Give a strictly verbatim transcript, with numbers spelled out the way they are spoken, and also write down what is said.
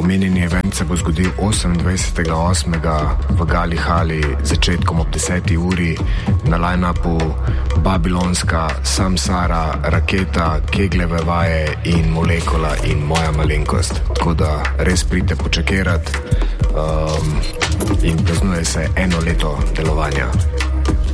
Omenjeni event se bo zgodil osemindvajsetega osmega v Gali Hali začetkom ob deseti uri. Na line-upu Babilonska, Samsara, Raketa, Kegleve vaje in Molekula in moja malenkost. Tako da res pridite počakirati um, in praznuje se eno leto delovanja.